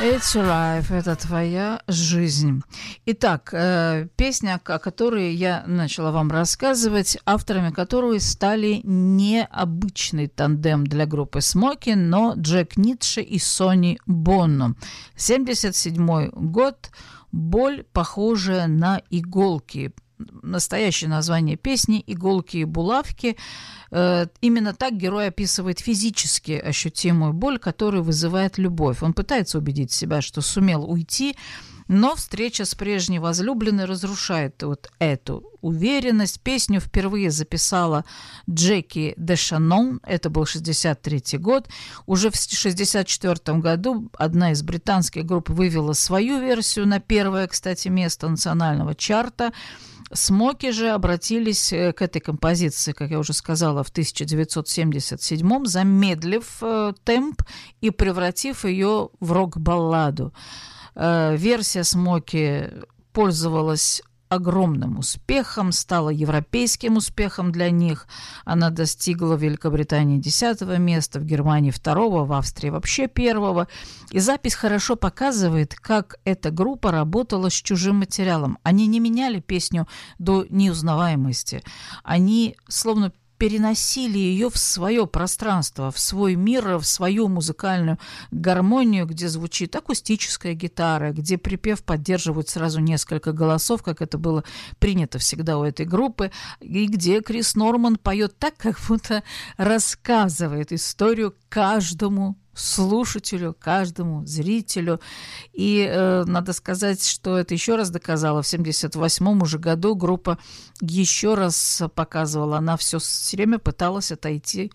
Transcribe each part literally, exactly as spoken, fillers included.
It's your life, это твоя жизнь. Итак, э, песня, о которой я начала вам рассказывать, авторами которой стали необычный тандем для группы Смоки, но Джек Ницше и Сонни Бонно. семьдесят седьмой год, «Боль, похожая на иголки». Настоящее название песни «Иголки и булавки». Именно так герой описывает физически ощутимую боль, которую вызывает любовь. Он пытается убедить себя, что сумел уйти, но встреча с прежней возлюбленной разрушает вот эту уверенность. Песню впервые записала Джеки Дешанон, это был шестьдесят третий год. Уже в шестьдесят четвёртом году одна из британских групп вывела свою версию на первое, кстати, место национального чарта. Смоки же обратились к этой композиции, как я уже сказала, в тысяча девятьсот семьдесят седьмом, замедлив э, темп и превратив ее в рок-балладу. Э, версия Смоки пользовалась огромным успехом, стала европейским успехом для них. Она достигла в Великобритании десятого места, в Германии второго, в Австрии вообще первого. И запись хорошо показывает, как эта группа работала с чужим материалом. Они не меняли песню до неузнаваемости. Они словно переносили ее в свое пространство, в свой мир, в свою музыкальную гармонию, где звучит акустическая гитара, где припев поддерживают сразу несколько голосов, как это было принято всегда у этой группы, и где Крис Норман поет так, как будто рассказывает историю каждому слушателю, каждому зрителю. И э, надо сказать, что это еще раз доказало. В семьдесят восьмом уже году группа еще раз показывала. Она все время пыталась отойти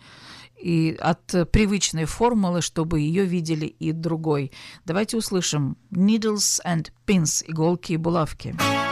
и от привычной формулы, чтобы ее видели и другой. Давайте услышим «Needles and Pins» — иголки и булавки.